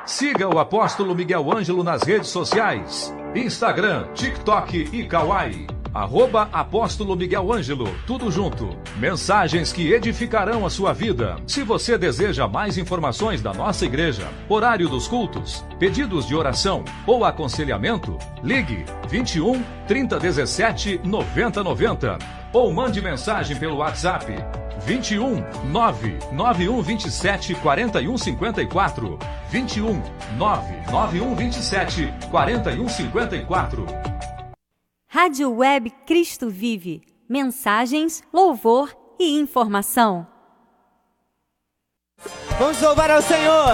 Siga o Apóstolo Miguel Ângelo nas redes sociais: Instagram, TikTok e Kawai. @Apóstolo Miguel Ângelo, tudo junto. Mensagens que edificarão a sua vida. Se você deseja mais informações da nossa igreja, horário dos cultos, pedidos de oração ou aconselhamento, ligue 21 3017 9090 ou mande mensagem pelo WhatsApp 21 99127 4154. 21 99127 4154. Rádio Web Cristo Vive. Mensagens, louvor e informação. Vamos louvar ao Senhor.